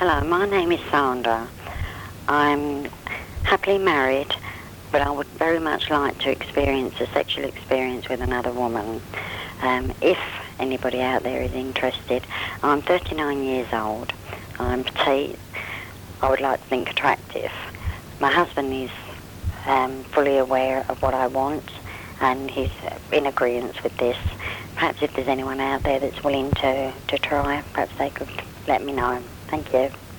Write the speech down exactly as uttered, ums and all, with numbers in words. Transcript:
Hello, my name is Sandra. I'm happily married, but I would very much like to experience a sexual experience with another woman. Um, if anybody out there is interested, I'm thirty-nine years old. I'm petite. I would like to think attractive. My husband is um, fully aware of what I want, and he's in agreement with this. Perhaps if there's anyone out there that's willing to, to try, perhaps they could let me know. Thank you.